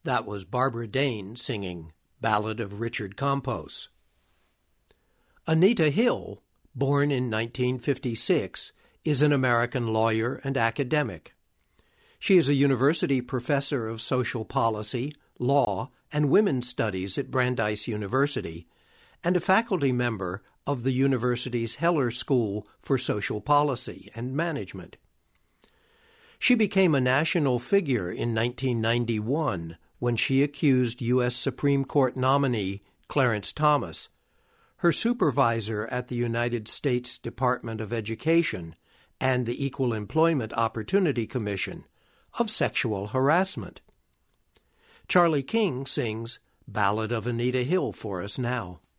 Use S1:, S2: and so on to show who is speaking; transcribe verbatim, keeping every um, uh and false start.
S1: That was Barbara Dane singing Ballad of Richard Campos. Anita Hill, born in nineteen fifty-six, is an American lawyer and academic. She is a university professor of social policy, law, and women's studies at Brandeis University, and a faculty member of the university's Heller School for Social Policy and Management. She became a national figure in nineteen ninety-one when she accused U S Supreme Court nominee Clarence Thomas, her supervisor at the United States Department of Education and the Equal Employment Opportunity Commission, of sexual harassment. Charlie King sings Ballad of Anita Hill for us now.